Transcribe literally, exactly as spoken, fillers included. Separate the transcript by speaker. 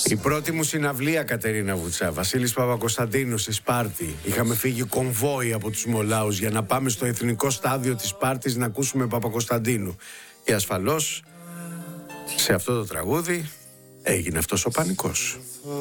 Speaker 1: Η πρώτη μου συναυλία, Κατερίνα Βουτσά, Βασίλης Παπακοσταντίνου στη Σπάρτη. Είχαμε φύγει κομβόι από τους Μολάους για να πάμε στο εθνικό στάδιο της Σπάρτης να ακούσουμε Παπακοσταντίνου. Και ασφαλώς σε αυτό το τραγούδι έγινε αυτός ο πανικός.